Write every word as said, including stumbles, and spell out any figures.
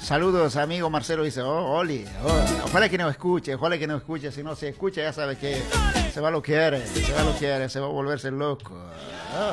saludos, amigo Marcelo. Dice, oh, Oli, oh, ojalá que no escuche, ojalá que no escuche. Si no se escucha, ya sabe que se va a lo que quiere, se va a lo que quiere, se va a volverse loco.